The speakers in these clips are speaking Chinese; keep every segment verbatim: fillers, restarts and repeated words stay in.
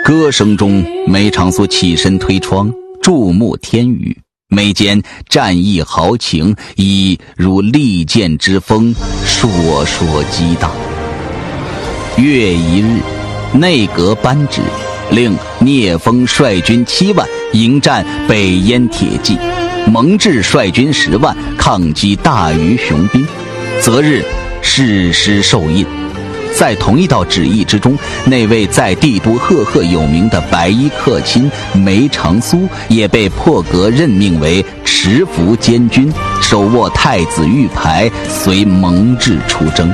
歌声中，梅长苏起身推窗，注目天宇，眉间战意豪情已如利剑之锋，烁烁激荡。月一日，内阁颁旨，令聂风率军七万迎战北燕铁骑，蒙挚率军十万抗击大余雄兵，择日誓师受印。在同一道旨意之中，那位在帝都赫赫有名的白衣客卿梅长苏也被破格任命为持符监军，手握太子玉牌，随蒙挚出征。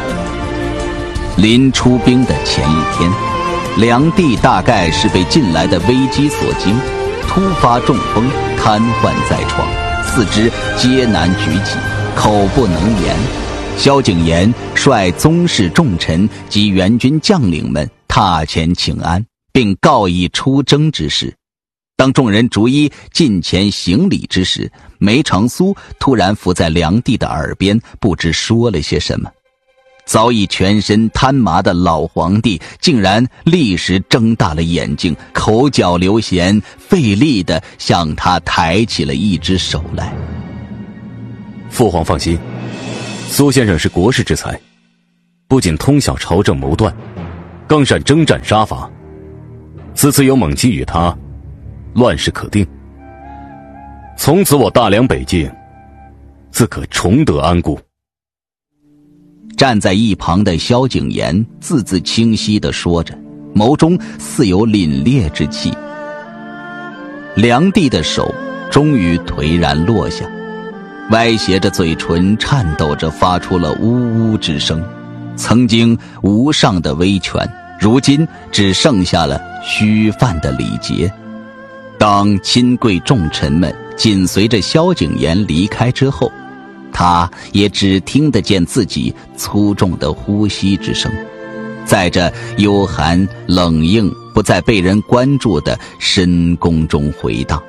临出兵的前一天，梁帝大概是被近来的危机所惊，突发中风，瘫痪在床，四肢皆难举起，口不能言。萧景琰率宗室重臣及援军将领们踏前请安，并告以出征之事。当众人逐一近前行礼之时，梅长苏突然伏在梁帝的耳边，不知说了些什么。早已全身瘫麻的老皇帝竟然立时睁大了眼睛，口角流涎，费力地向他抬起了一只手来。 父皇放心，苏先生是国士之才，不仅通晓朝政谋断，更善征战杀伐。此次有蒙基与他，乱世可定。从此我大梁北境自可重得安固。 站在一旁的萧景琰字字清晰地说着，眸中似有凛冽之气。梁帝的手终于颓然落下，歪斜着嘴唇，颤抖着发出了呜呜之声。曾经无上的威权，如今只剩下了虚泛的礼节。当亲贵重臣们紧随着萧景琰离开之后，他也只听得见自己粗重的呼吸之声，在这幽寒冷硬不再被人关注的深宫中回荡。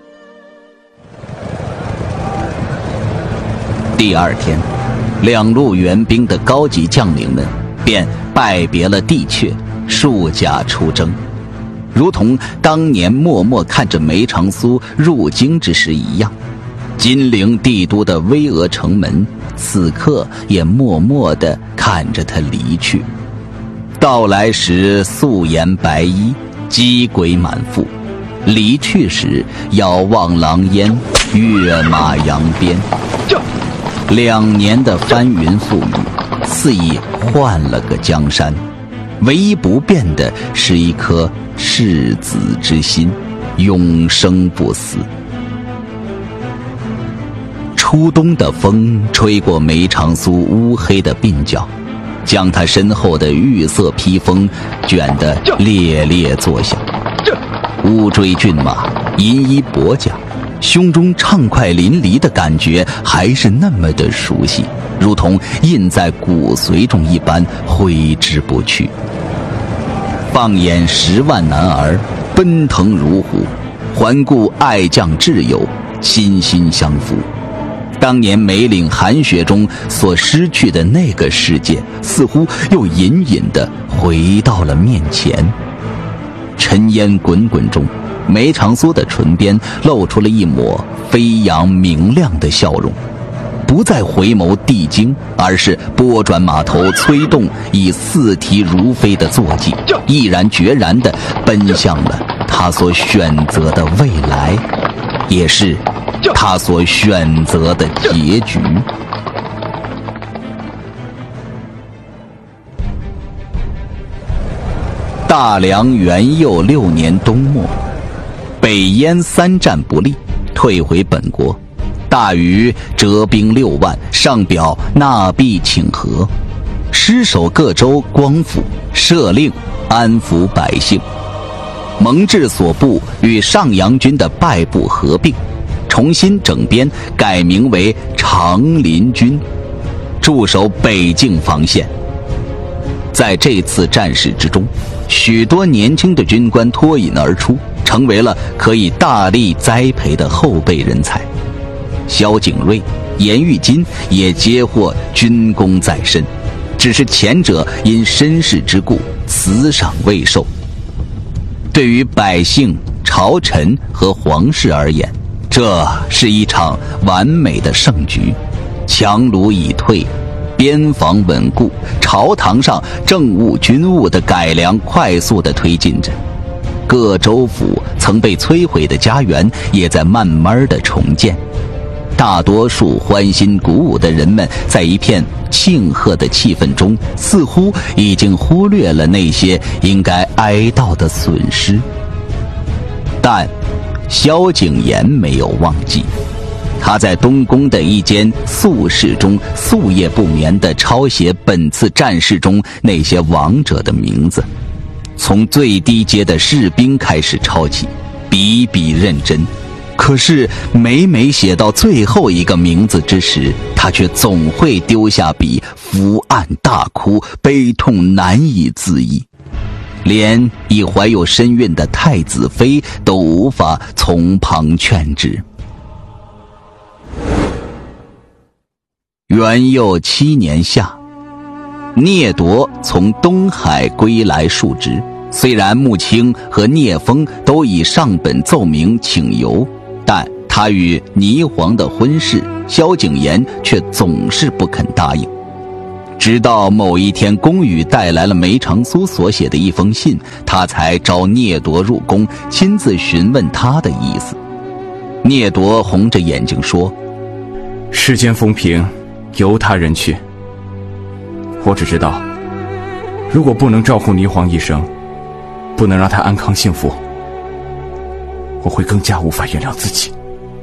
第二天，两路援兵的高级将领们便拜别了帝阙，束甲出征，如同当年默默看着梅长苏入京之时一样。金陵帝都的巍峨城门此刻也默默地看着他离去。到来时素颜白衣，鸡轨满腹；离去时遥望狼烟，跃马扬鞭。两年的翻云覆雨，似已换了个江山，唯一不变的是一颗赤子之心，永生不死。初冬的风吹过梅长苏乌黑的鬓角，将他身后的玉色披风卷得猎猎作响。乌骓骏马，银衣薄甲，胸中畅快淋漓的感觉还是那么的熟悉，如同印在骨髓中一般挥之不去。放眼十万男儿，奔腾如虎，环顾爱将挚友，心心相扶。当年梅岭寒雪中所失去的那个世界，似乎又隐隐地回到了面前。尘烟滚滚中，梅长苏的唇边露出了一抹飞扬明亮的笑容，不再回眸帝京，而是拨转马头，催动以似蹄如飞的坐骑，毅然决然地奔向了他所选择的未来，也是他所选择的结局。大梁元佑六年冬末，北燕三战不利，退回本国。大禹折兵六万，上表纳币请和，失守各州光复，设令安抚百姓。蒙挚所部与上阳军的败部合并，重新整编，改名为长林军，驻守北境防线。在这次战事之中，许多年轻的军官脱颖而出，成为了可以大力栽培的后备人才。萧景睿、严玉金也皆获军功在身，只是前者因身世之故辞赏未受。 对于百姓、朝臣和皇室而言，这是一场完美的胜局。强虏已退，边防稳固，朝堂上政务军务的改良快速地推进着。各州府曾被摧毁的家园也在慢慢地重建。大多数欢欣鼓舞的人们在一片庆贺的气氛中，似乎已经忽略了那些应该哀悼的损失。但萧景琰没有忘记，他在东宫的一间宿室中夙夜不眠地抄写本次战事中那些亡者的名字，从最低阶的士兵开始抄起，笔笔认真。可是每每写到最后一个名字之时，他却总会丢下笔，伏案大哭，悲痛难以自抑。连已怀有身孕的太子妃都无法从旁劝止。元佑七年夏，聂铎从东海归来述职，虽然穆青和聂风都已上本奏明请游，但他与霓凰的婚事，萧景琰却总是不肯答应。直到某一天，宫羽带来了梅长苏所写的一封信，他才召聂铎入宫，亲自询问他的意思。聂铎红着眼睛说： 世间风平，由他人去。我只知道，如果不能照顾霓凰一生，不能让他安康幸福，我会更加无法原谅自己。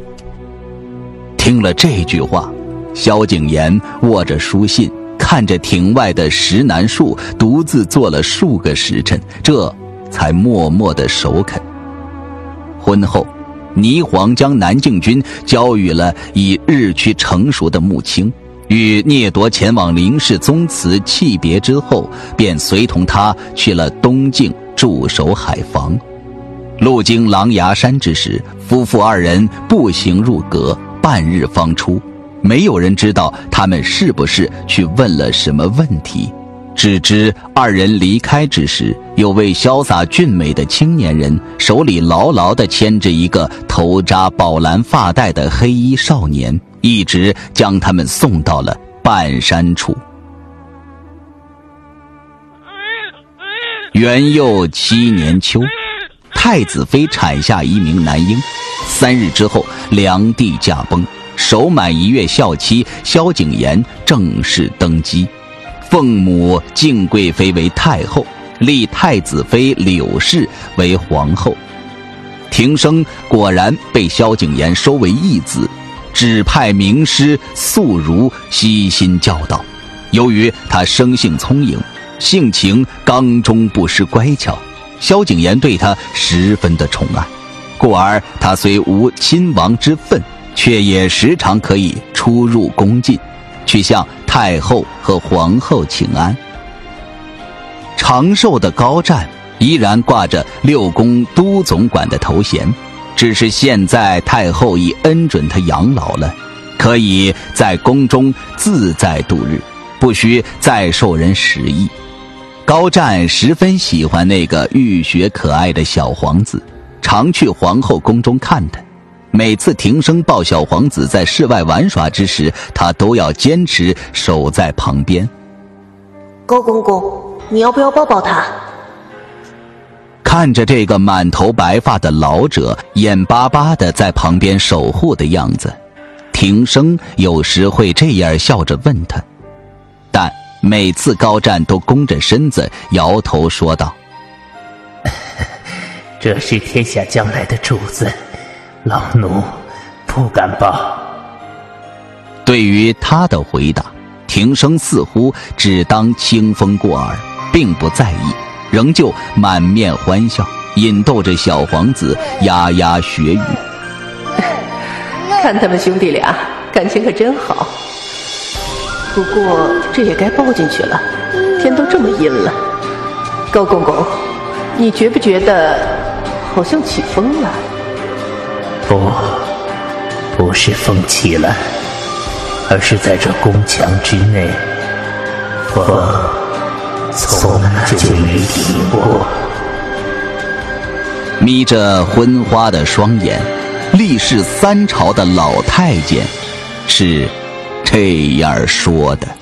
听了这句话，萧景琰握着书信，看着庭外的石楠树，独自坐了数个时辰，这才默默地首肯。婚后，霓凰将南境军交予了已日趋成熟的穆青，与聂铎前往林氏宗祠泣别之后，便随同他去了东境驻守海防。路经狼牙山之时，夫妇二人步行入阁，半日方出。没有人知道他们是不是去问了什么问题，只知二人离开之时，有位潇洒俊美的青年人手里牢牢地牵着一个头扎宝蓝发带的黑衣少年，一直将他们送到了半山处。元佑七年秋，太子妃产下一名男婴，三日之后，梁帝驾崩。守满一月孝期，萧景琰正式登基，奉母敬贵妃为太后，立太子妃柳氏为皇后。庭生果然被萧景琰收为义子，指派名师素如悉心教导。由于他生性聪颖，性情刚中不失乖巧，萧景琰对他十分的宠爱，故而他虽无亲王之分，却也时常可以出入宫禁，去向太后和皇后请安。长寿的高湛依然挂着六宫都总管的头衔，只是现在太后已恩准他养老了，可以在宫中自在度日，不需再受人使役。高湛十分喜欢那个浴血可爱的小皇子，常去皇后宫中看他。每次庭生抱小皇子在室外玩耍之时，他都要坚持守在旁边。 高公公，你要不要抱抱他？ 看着这个满头白发的老者眼巴巴地在旁边守护的样子，庭生有时会这样笑着问他，但每次高湛都弓着身子摇头说道： 这是天下将来的主子，老奴不敢抱。 对于他的回答，庭生似乎只当清风过耳，并不在意，仍旧满面欢笑，引逗着小皇子牙牙学语。 看他们兄弟俩感情可真好，不过这也该抱进去了，天都这么阴了。高公公，你觉不觉得好像起风了？ 不，不是风起了，而是在这宫墙之内，风从来就没停过。 眯着昏花的双眼，历世三朝的老太监是这样说的。